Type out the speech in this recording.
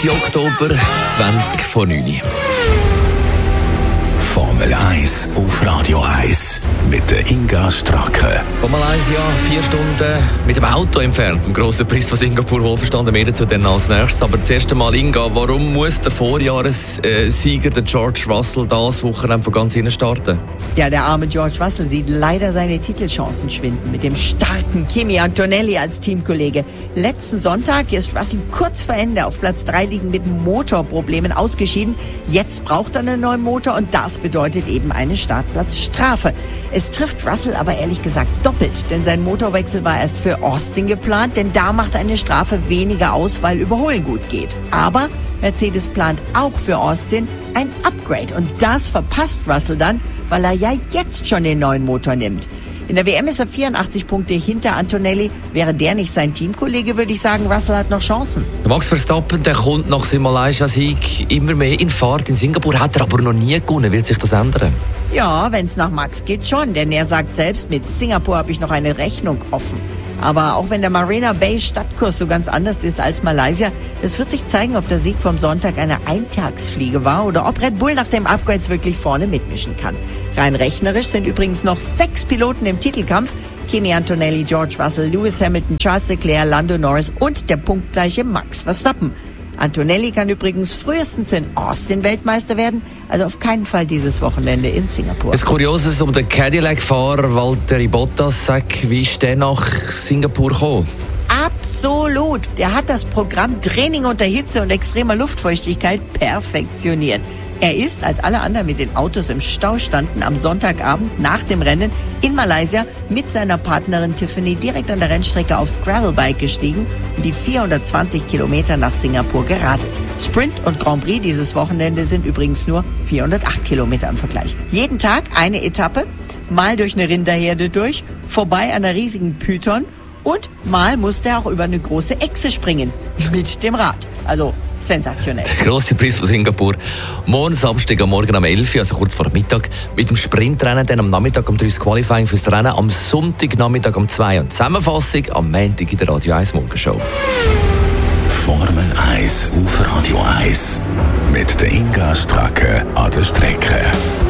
Mitte Oktober, 20 vor 9 Uhr. Formel 1 auf Radio 1 mit der Inga Stracke. Von Malaysia 4 Stunden mit dem Auto entfernt, zum grossen Preis von Singapur, wohlverstanden. Mehr dazu dann als nächstes. Aber zuerst einmal, Inga, warum muss der Vorjahressieger, der George Russell, das Wochenende von ganz hinten starten? Ja, der arme George Russell sieht leider seine Titelchancen schwinden mit dem starken Kimi Antonelli als Teamkollege. Letzten Sonntag ist Russell kurz vor Ende auf Platz 3 liegend mit Motorproblemen ausgeschieden. Jetzt braucht er einen neuen Motor und das bedeutet eben eine Startplatzstrafe. Es trifft Russell aber ehrlich gesagt doppelt, denn sein Motorwechsel war erst für Austin geplant, denn da macht eine Strafe weniger aus, weil Überholen gut geht. Aber Mercedes plant auch für Austin ein Upgrade und das verpasst Russell dann, weil er ja jetzt schon den neuen Motor nimmt. In der WM ist er 84 Punkte hinter Antonelli. Wäre der nicht sein Teamkollege, würde ich sagen, Russell hat noch Chancen. Max Verstappen, der kommt nach seinem Malaysia-Sieg immer mehr in Fahrt. In Singapur hat er aber noch nie gewonnen. Wird sich das ändern? Ja, wenn es nach Max geht schon, denn er sagt selbst, mit Singapur habe ich noch eine Rechnung offen. Aber auch wenn der Marina Bay Stadtkurs so ganz anders ist als Malaysia, es wird sich zeigen, ob der Sieg vom Sonntag eine Eintagsfliege war oder ob Red Bull nach dem Upgrades wirklich vorne mitmischen kann. Rein rechnerisch sind übrigens noch 6 Piloten im Titelkampf. Kimi Antonelli, George Russell, Lewis Hamilton, Charles Leclerc, Lando Norris und der punktgleiche Max Verstappen. Antonelli kann übrigens frühestens in Austin Weltmeister werden, also auf keinen Fall dieses Wochenende in Singapur. Das Kurioses um den Cadillac-Fahrer Valtteri Bottas, wie ist der nach Singapur gekommen? Absolut. Der hat das Programm Training unter Hitze und extremer Luftfeuchtigkeit perfektioniert. Er ist, als alle anderen mit den Autos im Stau standen, am Sonntagabend nach dem Rennen in Malaysia mit seiner Partnerin Tiffany direkt an der Rennstrecke aufs Gravelbike gestiegen und die 420 Kilometer nach Singapur geradelt. Sprint und Grand Prix dieses Wochenende sind übrigens nur 408 Kilometer im Vergleich. Jeden Tag eine Etappe, mal durch eine Rinderherde durch, vorbei an einer riesigen Python und mal musste er auch über eine große Echse springen mit dem Rad. Also sensationell. Der grosse Preis von Singapur. Morgen Samstag am Morgen um 11 Uhr, also kurz vor Mittag, mit dem Sprintrennen, dann am Nachmittag um 3 Uhr das Qualifying fürs Rennen, am Sonntagnachmittag um 2 und Zusammenfassung am Montag in der Radio 1 Morgenshow. Formel 1 auf Radio 1 mit der Inga Stracke an der Strecke.